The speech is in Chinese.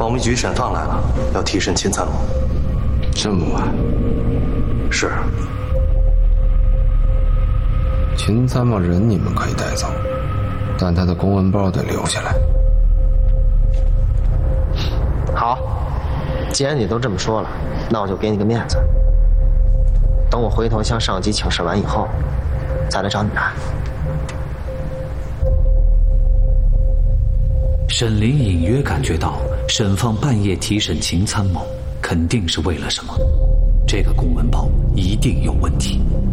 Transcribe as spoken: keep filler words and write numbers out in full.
保密局审犯来了，要提审秦参谋。 这么晚？ 是。 秦参谋人你们可以带走，但他的公文包得留下来。 好，既然你都这么说了，那我就给你个面子。等我回头向上级请示完以后，再来找你谈。 沈林隐约感觉到，沈放半夜提审秦参谋，肯定是为了什么。这个公文包一定有问题。